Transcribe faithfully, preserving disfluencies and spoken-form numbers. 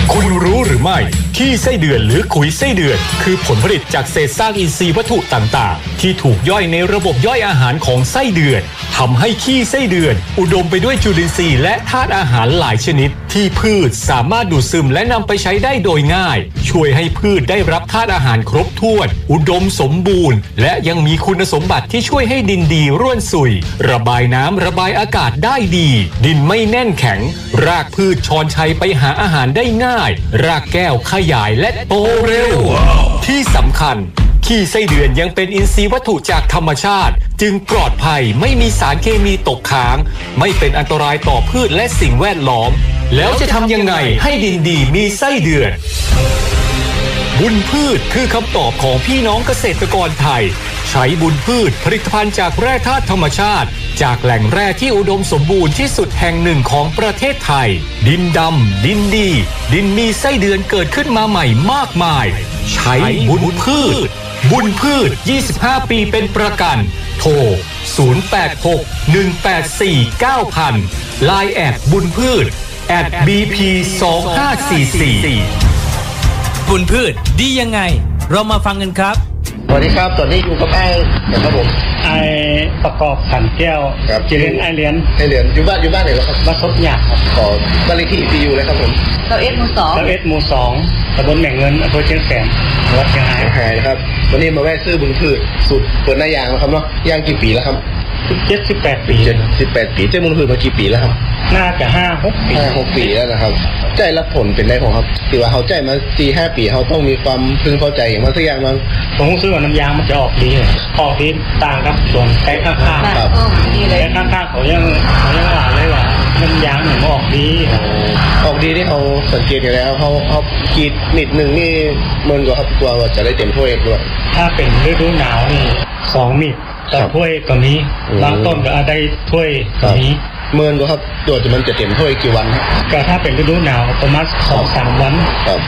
คุณรู้หรือไม่ขี้ไส้เดือนหรือขุยไส้เดือนคือผลผลิตจากเศษซากอินทรีย์วัตถุต่างๆที่ถูกย่อยในระบบย่อยอาหารของไส้เดือนทำให้ขี้ไส้เดือนอุดมไปด้วยจุลินทรีย์และธาตุอาหารหลายชนิดที่พืชสามารถดูดซึมและนำไปใช้ได้โดยง่ายช่วยให้พืชได้รับธาตุอาหารครบถ้วนอุดมสมบูรณ์และยังมีคุณสมบัติที่ช่วยให้ดินดีร่วนสุยระบายน้ำระบายอากาศได้ดีดินไม่แน่นแข็งรากพืชชอนชัยไปหาอาหารได้ง่ายรากแก้วขยายและโตเร็ว wow. ที่สำคัญขี้ไส้เดือนยังเป็นอินทรีย์วัตถุจากธรรมชาติจึงปลอดภัยไม่มีสารเคมีตกค้างไม่เป็นอันตรายต่อพืชและสิ่งแวดล้อมแล้วจะทำยังไงให้ดินดีมีไส้เดือนบุญพืชคือคำตอบของพี่น้องเกษตรกรไทยใช้บุญพืชผลิตภัณฑ์จากแร่ธาตุธรรมชาติจากแหล่งแร่ที่อุดมสมบูรณ์ที่สุดแห่งหนึ่งของประเทศไทยดินดำดินดีดินมีไส้เดือนเกิดขึ้นมาใหม่มากมายใช้บุญพืชบุญพืชยี่สิบห้าปีเป็นประกันโทรศูนย์ แปด หก หนึ่ง แปด สี่ เก้า ศูนย์ ศูนย์ ไลน์แอดบุญพืช แอท บี พี สอง ห้า สี่ สี่บุญพืชดียังไงเรามาฟังกันครับสวัสดีครับตอนนี้อยู่กับไอ้นะครับผมไอ้ประกอบขันแก้วจีเรียนไอเลียนไอเลียนอยู่บ้านอยู่บ้านไหนครับบ้านซบหยาบครับขอบ้านเลขที่ที่อยู่เลยครับผมเราเอสหมู่สองเราเอสหมู่สองตำบลแหม่งเงินอำเภอเชียงแสนจังหวัดเชียงรายหายนะครับวันนี้มาแวะซื้อบุญพืชสูตรเปิดหน้ายางนะครับเนาะยางกี่ปีแล้วครับเจ็ดสิบแปดปีเจ็ดสิบแปดปีเจ้าบุญพืชมากี่ปีแล้วครับน่าจะห้าหกปีห้าหกปีแล้วนะครับใจรับผลเป็นได้ของครับถือว่าเขาใจมาสี่ห้าปีเขาต้องมีความพึงพอใจอย่างมาสักอย่างมั้งผมซื้อว่าน้ำยางมันจะออกดีออกดีต่างกับส่วนใกล้ข้างๆครับใกล้ข้างๆเขายังเขายังว่าเลยว่าน้ำยางมันออกดีออกดีที่เขาสังเกตอยู่แล้วเขาเขากีดนิดหนึ่งนี่เมินกว่าครับตัวว่าจะได้เต็มถ้วยด้วยถ้าเป็นฤดูหนาวนี่สองมิตรต่อถ้วยตัวนี้บางต้นก็ได้ถ้วยตัวนี้เมินก็ครับตัวจะมันจะเต็มถ้วยกี่วันครับก็ถ้าเป็นฤดูหนาวประมาณสองสามวันครับ